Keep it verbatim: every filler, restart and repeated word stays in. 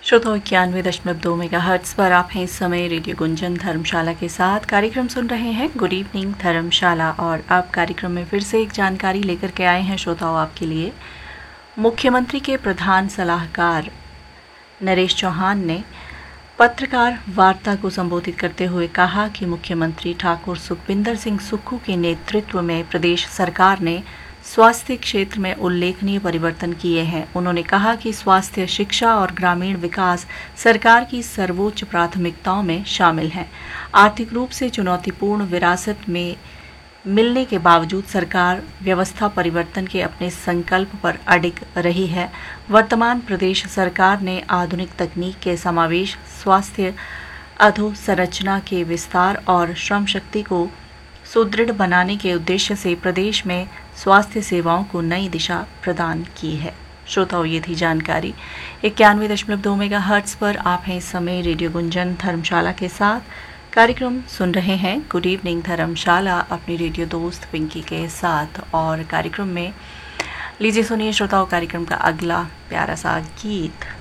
श्रोताओं इक्यानवे दशमलव दो मेगा हर्ट्स पर आप हैं इस समय रेडियो गुंजन धर्मशाला के साथ कार्यक्रम सुन रहे हैं गुड इवनिंग धर्मशाला। और अब कार्यक्रम में फिर से एक जानकारी लेकर के आए हैं श्रोताओं आपके लिए। मुख्यमंत्री के प्रधान सलाहकार नरेश चौहान ने पत्रकार वार्ता को संबोधित करते हुए कहा कि मुख्यमंत्री ठाकुर सुखविंदर सिंह सुक्खू के नेतृत्व में प्रदेश सरकार ने स्वास्थ्य क्षेत्र में उल्लेखनीय परिवर्तन किए हैं। उन्होंने कहा कि स्वास्थ्य, शिक्षा और ग्रामीण विकास सरकार की सर्वोच्च प्राथमिकताओं में शामिल हैं। आर्थिक रूप से चुनौतीपूर्ण विरासत में मिलने के बावजूद सरकार व्यवस्था परिवर्तन के अपने संकल्प पर अडिग रही है। वर्तमान प्रदेश सरकार ने आधुनिक तकनीक के समावेश, स्वास्थ्य अधोसंरचना के विस्तार और श्रम शक्ति को सुदृढ़ बनाने के उद्देश्य से प्रदेश में स्वास्थ्य सेवाओं को नई दिशा प्रदान की है। श्रोताओं ये थी जानकारी। इक्यानवे दशमलव दो मेगा हर्ट्स पर आप हैं इस समय रेडियो गुंजन धर्मशाला के साथ कार्यक्रम सुन रहे हैं गुड इवनिंग धर्मशाला अपनी रेडियो दोस्त पिंकी के साथ। और कार्यक्रम में लीजिए सुनिए श्रोताओं कार्यक्रम का अगला प्यारा सा गीत।